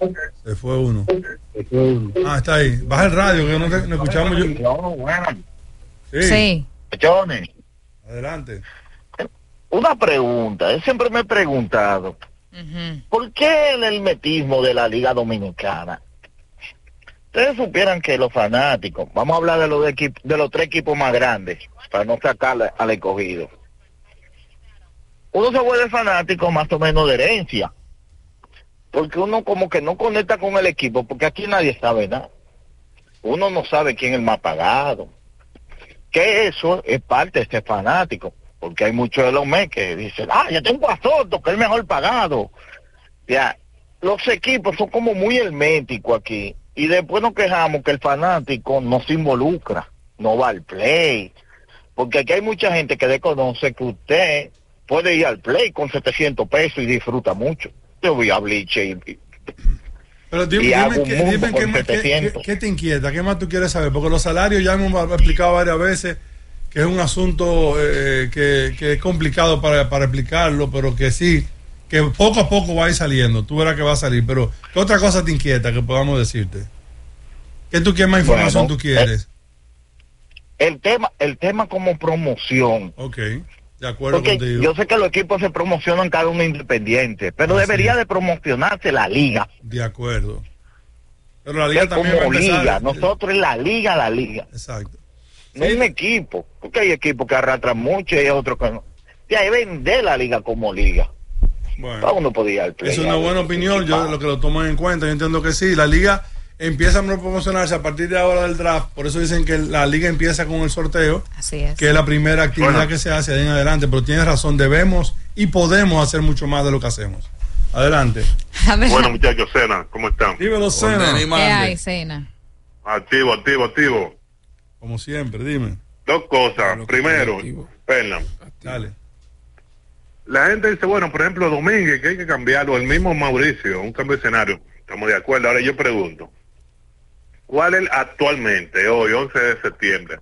Se fue uno. Ah, está ahí. Baja el radio, que no escuchamos yo. Sí. Johnny, Adelante. una pregunta. Yo siempre me he preguntado, ¿por qué el hermetismo de la Liga Dominicana? Ustedes supieran que los fanáticos, vamos a hablar de los tres equipos más grandes, para no sacarle al Escogido. Uno se vuelve fanático más o menos de herencia, porque uno como que no conecta con el equipo, porque aquí nadie sabe nada. Uno no sabe quién es el más pagado. Que eso es parte de este fanático, porque hay muchos de los mes que dicen, yo tengo a Soto, que es el mejor pagado. Ya, los equipos son como muy herméticos aquí, y después nos quejamos que el fanático no se involucra, no va al play, porque aquí hay mucha gente que desconoce que usted puede ir al play con 700 pesos y disfruta mucho. Yo voy a Bliche Pero dime qué te inquieta, qué más tú quieres saber, porque los salarios ya hemos explicado varias veces que es un asunto que es complicado para explicarlo, pero que sí, que poco a poco va a ir saliendo, tú verás que va a salir, pero ¿qué otra cosa te inquieta que podamos decirte? ¿Qué más información tú quieres? El tema como promoción. Ok, de acuerdo porque contigo. Yo sé que los equipos se promocionan cada uno independiente, pero debería de promocionarse la liga. De acuerdo. Pero la liga también como va a empezar, liga, nosotros en la liga. Exacto. No es un equipo, porque hay equipos que arrastran mucho y hay otros que no. Y ahí vender la liga como liga. Bueno, uno podía es una buena opinión, yo lo que lo tomo en cuenta, yo entiendo que sí, la liga empieza a promocionarse a partir de ahora del draft, por eso dicen que la liga empieza con el sorteo, así es, que es la primera actividad que se hace de ahí en adelante, pero tienes razón, debemos y podemos hacer mucho más de lo que hacemos. Adelante. Bueno, muchachos, Cena, ¿cómo están? Dímelo, Cena. ¿Qué hay, Cena? Activo. Como siempre, dime. Dos cosas. Primero, Fernán. Dale. La gente dice, bueno, por ejemplo, Domínguez, que hay que cambiarlo, el mismo Mauricio, un cambio de escenario. Estamos de acuerdo. Ahora yo pregunto, ¿cuál es actualmente, hoy, 11 de septiembre,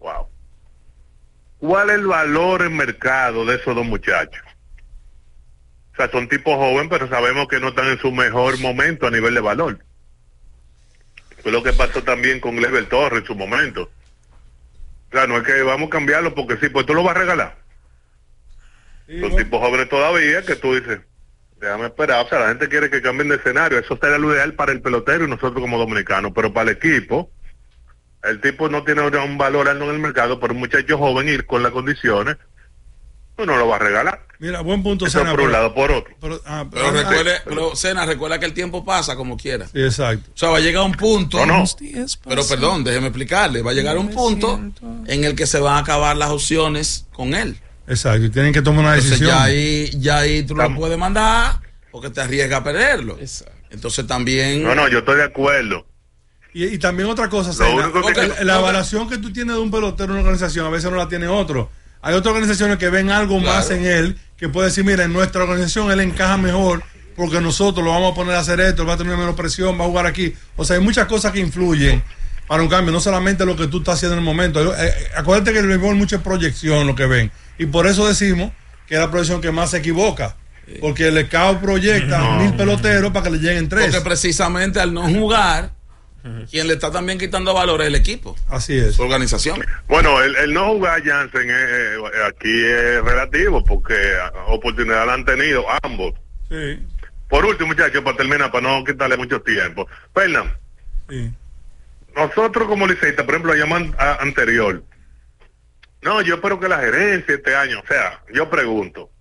cuál es el valor en mercado de esos dos muchachos? O sea, son tipos jóvenes, pero sabemos que no están en su mejor momento a nivel de valor. Fue lo que pasó también con Gleyber Torres en su momento. O sea, no es que vamos a cambiarlo porque sí, pues tú lo vas a regalar. Son tipos jóvenes todavía que tú dices, déjame esperar. O sea, la gente quiere que cambien de escenario. Eso sería lo ideal para el pelotero y nosotros como dominicanos. Pero para el equipo, el tipo no tiene un valor alto en el mercado, pero un muchacho joven ir con las condiciones, uno lo va a regalar. Mira, buen punto, eso Sena. Por un lado, por otro. Pero Sena, recuerda que el tiempo pasa como quiera. Sí, exacto. O sea, va a llegar un punto. Pero perdón, déjeme explicarle. Va a llegar un punto en el que se van a acabar las opciones con él. Exacto, y tienen que tomar una decisión. Ya ahí tú lo puedes mandar porque te arriesgas a perderlo. Exacto. Entonces también... No, yo estoy de acuerdo. Y también otra cosa, Sena, la evaluación que tú tienes de un pelotero en una organización, a veces no la tiene otro. Hay otras organizaciones que ven algo más en él, que puede decir, mira, en nuestra organización él encaja mejor, porque nosotros lo vamos a poner a hacer esto, él va a tener menos presión, va a jugar aquí. O sea, hay muchas cosas que influyen para un cambio, no solamente lo que tú estás haciendo en el momento. Acuérdate que el béisbol mucha proyección lo que ven. Y por eso decimos que es la proyección que más se equivoca. Porque el scout proyecta 1000 peloteros para que le lleguen 3. Porque precisamente al no jugar, quien le está también quitando valor es el equipo. Así es. Su organización. Bueno, el no jugar, Jansen, aquí es relativo, porque oportunidad la han tenido ambos. Sí. Por último, muchachos, para terminar, para no quitarle mucho tiempo. Fernán, sí. Nosotros como liceístas, por ejemplo, la llamada anterior, no, yo espero que la gerencia este año, o sea, yo pregunto,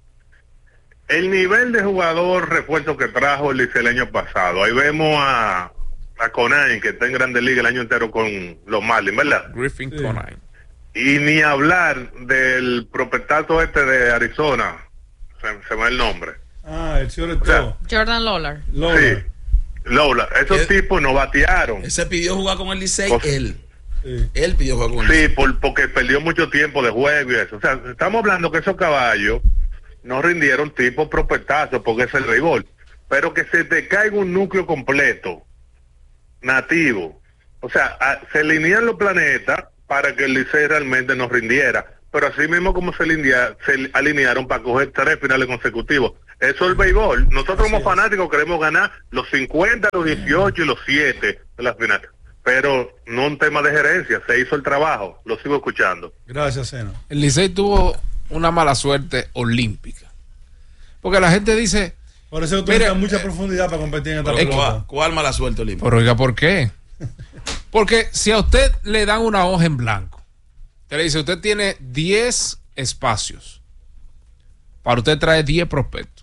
el nivel de jugador refuerzo que trajo el Licey el año pasado, ahí vemos a Conine, que está en Grandes Ligas el año entero con los Marlins, ¿verdad? Griffin Conine. Y ni hablar del prospectazo este de Arizona, se me va el nombre. El señor Jordan Lawlar. Sí, Lawlar. Esos tipos no batearon. Ese pidió jugar con el Licey, Él pidió jugar con el Licey. Sí, porque perdió mucho tiempo de juego y eso. O sea, estamos hablando que esos caballos no rindieron tipo prospectazos porque es el béisbol. Pero que se te caiga un núcleo completo, nativo. O sea, se alinean los planetas para que el Licey realmente nos rindiera. Pero así mismo como se alinearon para coger 3 finales consecutivos. Eso es el béisbol. Nosotros como fanáticos queremos ganar los 50, los 18 y los 7 de las finales. Pero no un tema de gerencia, se hizo el trabajo, lo sigo escuchando. Gracias, Sena. El Licey tuvo una mala suerte olímpica. Porque la gente dice... Por eso tú tienes mucha profundidad para competir en esta pelota. ¿Cuál mala suerte olímpica? Pero oiga, ¿por qué? Porque si a usted le dan una hoja en blanco, te le dice, usted tiene 10 espacios para usted traer 10 prospectos.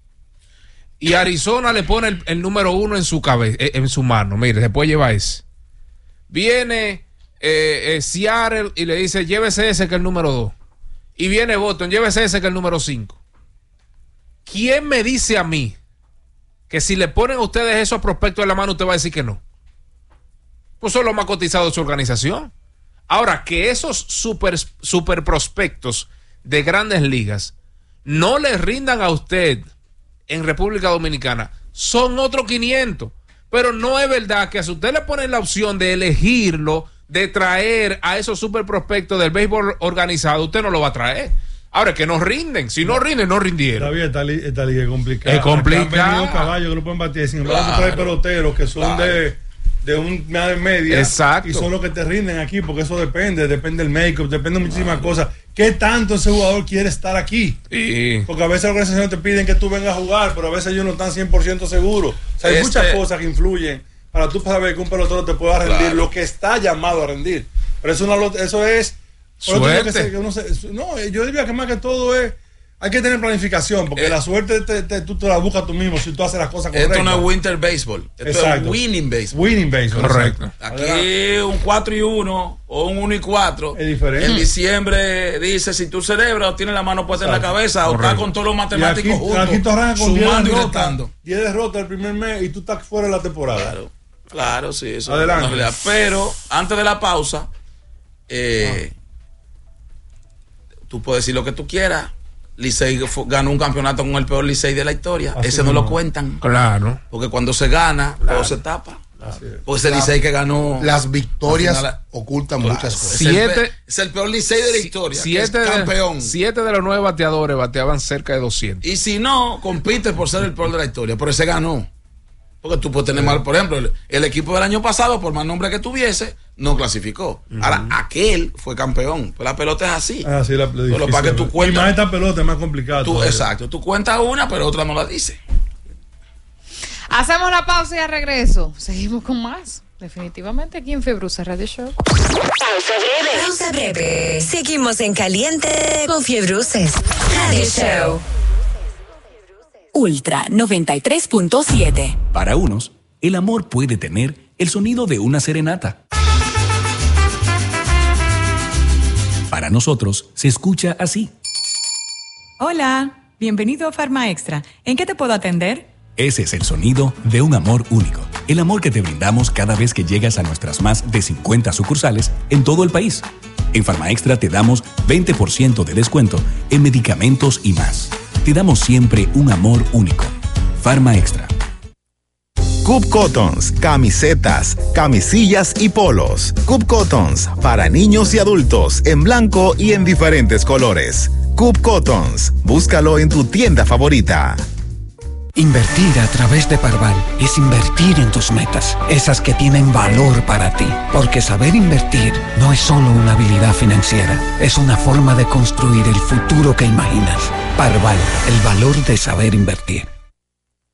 Y Arizona le pone el número 1 en su cabeza, en su mano. Mire, se puede llevar ese. Viene Seattle y le dice, llévese ese que es el número 2. Y viene Boston, llévese ese que es el número 5. ¿Quién me dice a mí que si le ponen a ustedes esos prospectos en la mano, usted va a decir que no? Pues son los más cotizados de su organización. Ahora, que esos super prospectos de grandes ligas no le rindan a usted en República Dominicana, son otros 500. Pero no es verdad que si usted le pone la opción de elegirlo, de traer a esos super prospectos del béisbol organizado, usted no lo va a traer. Ahora, que no rinden. Si no rinden, no rindieron. Esta liga es complicada. Es complicada. Han venido caballos que no pueden batir. Sin embargo, tú traes peloteros que son de una media. Exacto. Y son los que te rinden aquí, porque eso depende del make-up, depende de muchísimas cosas. ¿Qué tanto ese jugador quiere estar aquí? Sí. Porque a veces las organizaciones te piden que tú vengas a jugar, pero a veces ellos no están 100% seguros. O sea, hay muchas cosas que influyen para tú saber que un pelotero te pueda rendir lo que está llamado a rendir. Pero eso es suerte. Yo diría que más que todo es, hay que tener planificación, porque la suerte tú te la buscas tú mismo si tú haces las cosas correctas. Esto no es winter baseball, esto es winning baseball. Winning baseball. Correcto. Aquí un 4-1 o un 1-4 es diferente. En diciembre dice, si tú celebras o tienes la mano puesta en la cabeza, o estás con todos los matemáticos juntos, aquí tú arrancas con sumando y restando. 10 derrotas el primer mes y tú estás fuera de la temporada. Claro, sí, eso Adelante. es realidad. Pero antes de la pausa, tú puedes decir lo que tú quieras. Licey ganó un campeonato con el peor Licey de la historia. Así ese no lo cuentan. Claro. Porque cuando se gana, todo se tapa. Porque ese Licey que ganó. Las victorias ocultan muchas cosas. Es el peor Licey de la historia. Que es campeón. 7 de los 9 bateadores bateaban cerca de 200. Y si no, compite por ser el peor de la historia. Pero ese ganó. Porque tú puedes tener mal, por ejemplo, el equipo del año pasado, por más nombre que tuviese, no clasificó. Ahora, aquel fue campeón. Pues la pelota es así. Así Pero para que tú y cuentas. más esta pelota es más complicada. Exacto. Tú cuentas una, pero otra no la dice. Hacemos la pausa y al regreso seguimos con más. Definitivamente aquí en Fiebruces Radio Show. Pausa breve. Seguimos en caliente con Fiebruces Radio Show. Ultra 93.7. Para unos, el amor puede tener el sonido de una serenata. Para nosotros, se escucha así. Hola, bienvenido a Farma Extra. ¿En qué te puedo atender? Ese es el sonido de un amor único. El amor que te brindamos cada vez que llegas a nuestras más de 50 sucursales en todo el país. En Farma Extra te damos 20% de descuento en medicamentos y más. Te damos siempre un amor único. Farma Extra. Cub Cottons, camisetas, camisillas y polos. Cub Cottons, para niños y adultos, en blanco y en diferentes colores. Cub Cottons, búscalo en tu tienda favorita. Invertir a través de Parval es invertir en tus metas, esas que tienen valor para ti. Porque saber invertir no es solo una habilidad financiera, es una forma de construir el futuro que imaginas. Parval, el valor de saber invertir.